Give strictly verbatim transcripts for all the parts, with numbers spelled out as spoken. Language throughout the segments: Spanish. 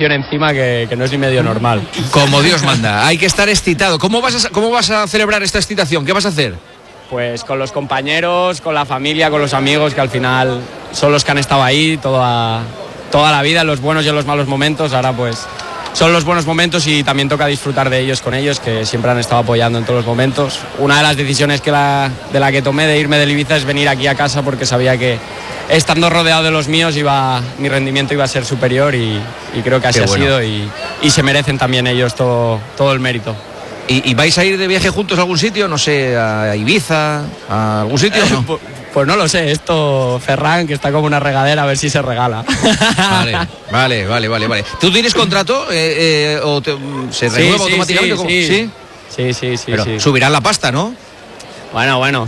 excitación encima que, que no es ni medio normal. Como Dios manda, hay que estar excitado. ¿Cómo vas a, cómo vas a celebrar esta excitación? ¿Qué vas a hacer? Pues con los compañeros, con la familia, con los amigos, que al final son los que han estado ahí toda, toda la vida, en los buenos y en los malos momentos. Ahora pues son los buenos momentos y también toca disfrutar de ellos con ellos, que siempre han estado apoyando en todos los momentos. Una de las decisiones que la, de la que tomé de irme del Ibiza es venir aquí a casa, porque sabía que estando rodeado de los míos iba, mi rendimiento iba a ser superior y, y creo que así Qué ha bueno. sido y, y se merecen también ellos todo, todo el mérito. ¿Y, ¿Y vais a ir de viaje juntos a algún sitio? No sé, a Ibiza, a algún sitio, ¿no? Pues, pues no lo sé, esto Ferran, que está como una regadera, a ver si se regala. Vale, vale, vale, vale, vale. ¿Tú tienes contrato eh, eh, o te, se renueva sí, automáticamente? Sí, ¿Cómo? sí, sí. Sí, sí, sí, Pero sí. subirán la pasta, ¿no? Bueno, bueno.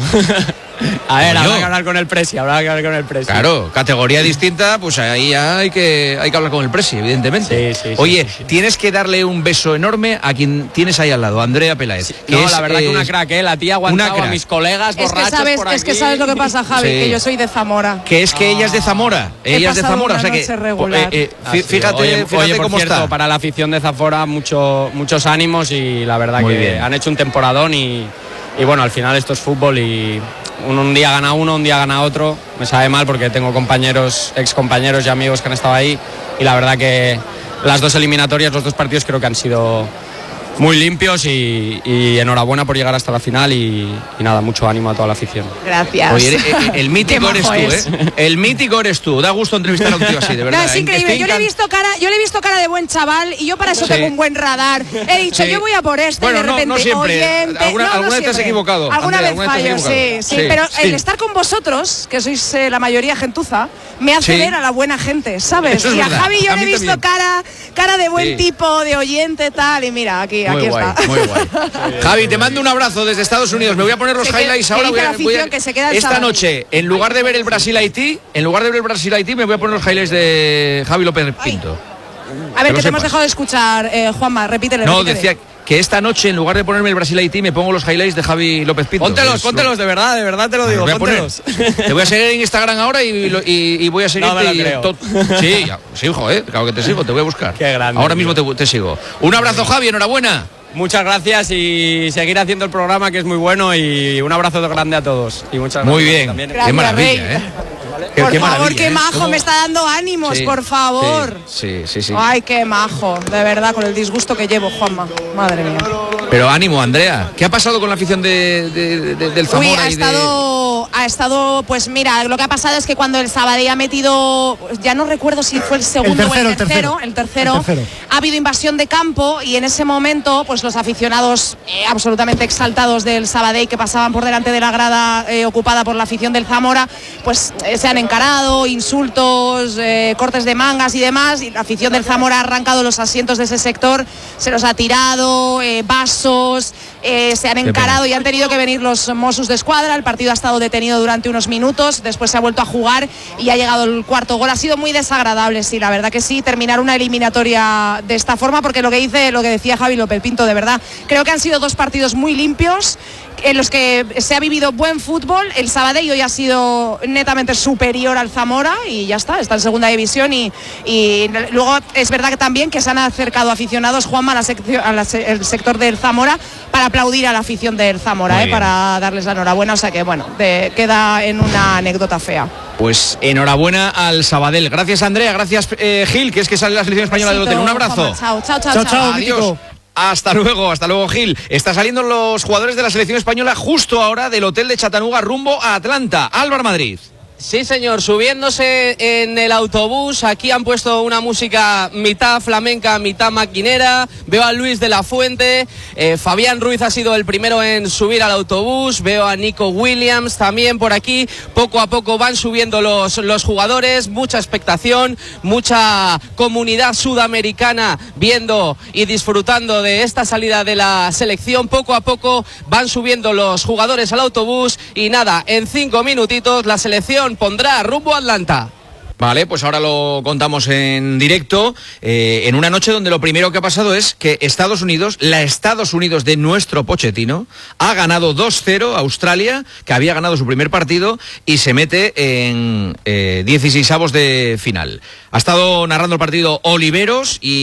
A ver, Coño. habrá que hablar con el Presi, habrá que hablar con el Presi. Claro, categoría distinta, pues ahí ya hay que, hay que hablar con el Presi, evidentemente. Sí, sí, sí, Oye, sí, sí. tienes que darle un beso enorme a quien tienes ahí al lado, Andrea Peláez. Que No, es, la verdad eh, que una crack, ¿eh? La tía aguantaba una crack. a mis colegas Es que, borrachos sabes, por es que aquí. sabes lo que pasa, Javi, Sí. que yo soy de Zamora. Que es que ella es de Zamora. He Ella es de pasado Zamora, una o sea que. noche regular. eh, eh, Ah, fí- sí. fíjate, oye, fíjate oye, por cómo cierto, está. para la afición de Zamora, mucho, muchos ánimos y la verdad Muy que bien. han hecho un temporadón y, y bueno, al final esto es fútbol y un, un día gana uno, un día gana otro. Me sabe mal porque tengo compañeros, ex compañeros y amigos que han estado ahí y la verdad que las dos eliminatorias, los dos partidos creo que han sido muy limpios y, y enhorabuena por llegar hasta la final y, y nada, mucho ánimo a toda la afición. Gracias. Oye, el, el mítico Qué eres tú, majo es. ¿eh? El mítico eres tú. Da gusto entrevistar a un tío así, de verdad. No, es increíble. Estoy Yo le he encan- visto cara, yo le he visto cara de buen chaval y yo para eso Sí. tengo un buen radar. He dicho, Sí. yo voy a por este Bueno, y de no- repente, no siempre. oyente. Alguna- no, no alguna vez te has siempre. equivocado, Alguna Andrea, vez alguna vez te fallo, has sí, equivocado. sí, Sí, pero sí. el estar con vosotros, que sois eh, la mayoría gentuza, me hace Sí. ver a la buena gente, ¿sabes? Eso es y a verdad. Javi yo A le he mí visto también. cara, cara de buen Sí. tipo, de oyente, tal, y mira, aquí, Muy aquí guay, está. muy guay. Javi, te mando un abrazo desde Estados Unidos. Me voy a poner los Se queda- highlights que ahora. dice Voy a- la voy a- afición que se queda el esta sábado. noche, en lugar de ver el Brasil-Haití, en lugar de ver el Brasil-Haití, me voy a poner los highlights de Javi López Pinto. A ver, lo que te hemos sepas. dejado de escuchar, eh, Juanma, repítele, No, repítele. decía que esta noche, en lugar de ponerme el Brasil-Haití, me pongo los highlights de Javi López Pinto. Póntelos, Es- póntelos, de verdad, de verdad te lo Los digo, voy a poner. póntelos. Te voy a seguir en Instagram ahora y, lo- y- y voy a seguirte. No me lo y creo. to- Sí, ya, sí, hijo, eh, claro que te sigo, te voy a buscar. Qué grande, ahora tío. mismo te, te sigo. Un abrazo, Javi, enhorabuena. Muchas gracias y seguir haciendo el programa que es muy bueno y un abrazo grande a todos. Y muchas Muy gracias bien. también. Gracias, Qué maravilla, Rey. ¿eh? Qué- Por qué favor, maravilla, qué ¿eh? majo, Cómo- me está dando ánimos, Sí, por favor. Sí, sí, sí, sí. Ay, qué majo, de verdad, con el disgusto que llevo, Juanma. Madre mía. Pero ánimo, Andrea. ¿Qué ha pasado con la afición de, de- de- del Zamora? Uy, ha y de- estado, ha estado, pues mira, lo que ha pasado es que cuando el Sabadell ha metido, ya no recuerdo si fue el segundo El tercero, o el tercero, el el tercero, El tercero. ha habido invasión de campo y en ese momento, pues los aficionados eh, absolutamente exaltados del Sabadell que pasaban por delante de la grada eh, ocupada por la afición del Zamora, pues eh, se han encarado, insultos, eh, cortes de mangas y demás, y la afición del Zamora ha arrancado los asientos de ese sector, se los ha tirado, eh, vasos, eh, se han encarado y han tenido que venir los Mossos de Escuadra. El partido ha estado detenido durante unos minutos, después se ha vuelto a jugar y ha llegado el cuarto gol. Ha sido muy desagradable, sí, la verdad que sí, terminar una eliminatoria de esta forma, porque lo que dice, lo que decía Javi López Pinto, de verdad, creo que han sido dos partidos muy limpios, en los que se ha vivido buen fútbol. El Sabadell hoy ha sido netamente superior al Zamora y ya está, está en segunda división y, y luego es verdad que también que se han acercado aficionados, Juanma, a la sección- a la se- el sector del Zamora para aplaudir a la afición del Zamora, Muy eh, bien. para darles la enhorabuena, o sea que bueno, de- queda en una anécdota fea. Pues enhorabuena al Sabadell. Gracias, Andrea. Gracias, eh, Gil, que es que sale la selección española del hotel. Un abrazo. Juanma, chao, chao, chao, Chao, chao. chao. Adiós. mítico. Hasta luego, hasta luego, Gil. Está saliendo los jugadores de la selección española justo ahora del hotel de Chattanooga rumbo a Atlanta. Álvaro Madrid. Sí, señor, subiéndose en el autobús, aquí han puesto una música mitad flamenca, mitad maquinera. Veo a Luis de la Fuente, eh, Fabián Ruiz ha sido el primero en subir al autobús, veo a Nico Williams también por aquí. Poco a poco van subiendo los, los jugadores, mucha expectación, mucha comunidad sudamericana viendo y disfrutando de esta salida de la selección. Poco a poco van subiendo los jugadores al autobús y nada, en cinco minutitos la selección pondrá rumbo a Atlanta. Vale, pues ahora lo contamos en directo, eh, en una noche donde lo primero que ha pasado es que Estados Unidos, la Estados Unidos de nuestro Pochettino, ha ganado dos cero a Australia, que había ganado su primer partido, y se mete en eh, dieciseisavos de final. Ha estado narrando el partido Oliveros y